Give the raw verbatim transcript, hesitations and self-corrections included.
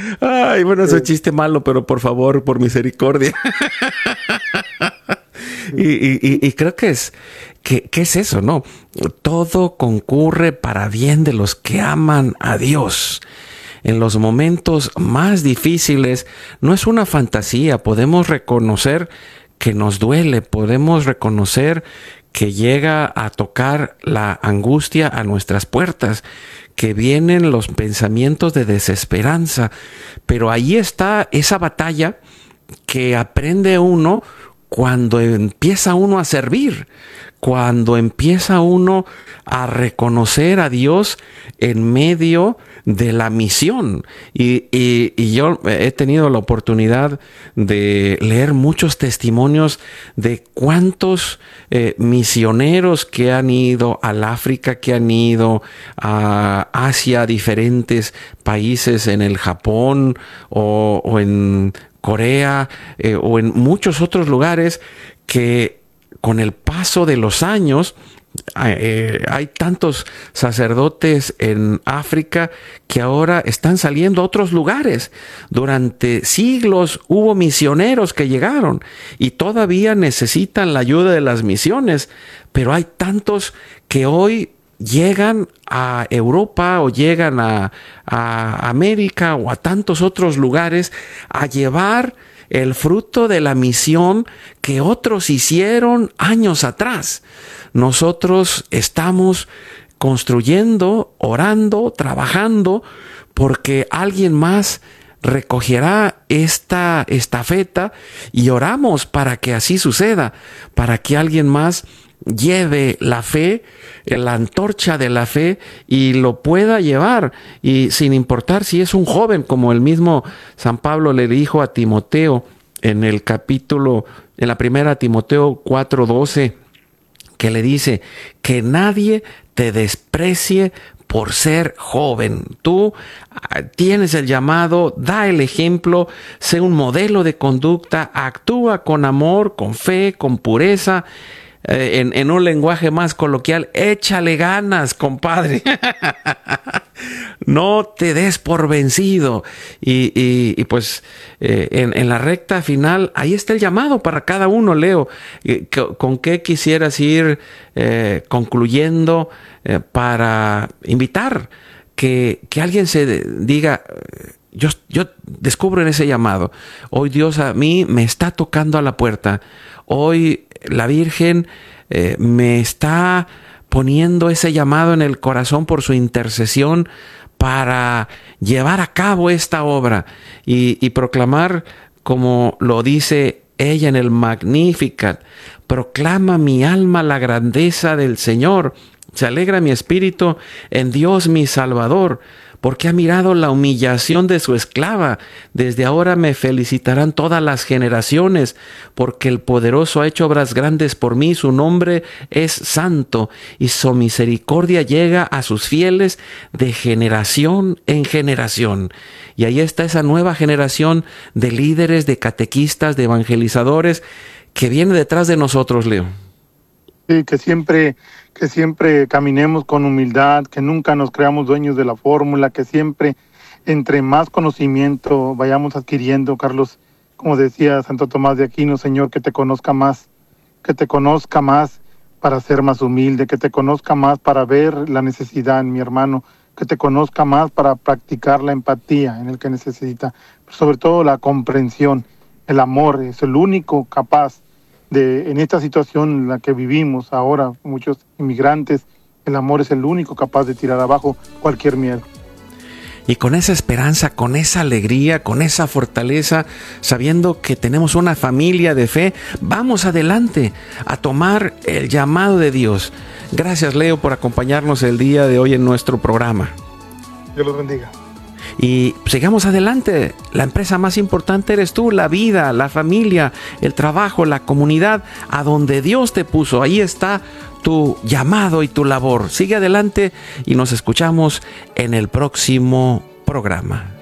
Ay, bueno, es un Sí. chiste malo, pero por favor, por misericordia. Y, y- y- y creo que es, que, que es eso, ¿no? Todo concurre para bien de los que aman a Dios. En los momentos más difíciles, no es una fantasía, podemos reconocer que nos duele, podemos reconocer que llega a tocar la angustia a nuestras puertas, que vienen los pensamientos de desesperanza, pero ahí está esa batalla que aprende uno cuando empieza uno a servir, cuando empieza uno a reconocer a Dios en medio de la misión. Y, y, y yo he tenido la oportunidad de leer muchos testimonios de cuántos eh, misioneros que han ido al África, que han ido a Asia, a diferentes países, en el Japón o, o en Corea eh, o en muchos otros lugares, que con el paso de los años eh, hay tantos sacerdotes en África que ahora están saliendo a otros lugares. Durante siglos hubo misioneros que llegaron y todavía necesitan la ayuda de las misiones, pero hay tantos que hoy llegan a Europa o llegan a, a América o a tantos otros lugares a llevar el fruto de la misión que otros hicieron años atrás. Nosotros estamos construyendo, orando, trabajando porque alguien más recogerá esta estafeta, y oramos para que así suceda, para que alguien más lleve la fe, la antorcha de la fe, y lo pueda llevar, y sin importar si es un joven, como el mismo San Pablo le dijo a Timoteo en el capítulo, en la primera Timoteo cuatro doce, que le dice que nadie te desprecie por ser joven. Tú tienes el llamado, da el ejemplo, sé un modelo de conducta, actúa con amor, con fe, con pureza. Eh, en, en un lenguaje más coloquial, échale ganas, compadre. No te des por vencido. Y, y, y pues eh, en, en la recta final, ahí está el llamado para cada uno, Leo. Eh, ¿Con qué quisieras ir eh, concluyendo eh, para invitar que, que alguien se diga... Yo, yo descubro en ese llamado, hoy Dios a mí me está tocando a la puerta, hoy la Virgen eh, me está poniendo ese llamado en el corazón por su intercesión para llevar a cabo esta obra y, y proclamar, como lo dice ella en el Magnificat: proclama mi alma la grandeza del Señor, se alegra mi espíritu en Dios mi Salvador, porque ha mirado la humillación de su esclava. Desde ahora me felicitarán todas las generaciones, porque el poderoso ha hecho obras grandes por mí. Su nombre es santo, y su misericordia llega a sus fieles de generación en generación. Y ahí está esa nueva generación de líderes, de catequistas, de evangelizadores, que viene detrás de nosotros, Leo. Sí, que siempre, que siempre caminemos con humildad, que nunca nos creamos dueños de la fórmula, que siempre, entre más conocimiento vayamos adquiriendo, Carlos, como decía Santo Tomás de Aquino, Señor, que te conozca más, que te conozca más para ser más humilde, que te conozca más para ver la necesidad en mi hermano, que te conozca más para practicar la empatía en el que necesita, sobre todo la comprensión, el amor, es el único capaz de, en esta situación en la que vivimos ahora, muchos inmigrantes, el amor es el único capaz de tirar abajo cualquier miedo. Y con esa esperanza, con esa alegría, con esa fortaleza, sabiendo que tenemos una familia de fe, vamos adelante a tomar el llamado de Dios. Gracias, Leo, por acompañarnos el día de hoy en nuestro programa. Dios los bendiga. Y sigamos adelante. La empresa más importante eres tú, la vida, la familia, el trabajo, la comunidad, a donde Dios te puso. Ahí está tu llamado y tu labor. Sigue adelante y nos escuchamos en el próximo programa.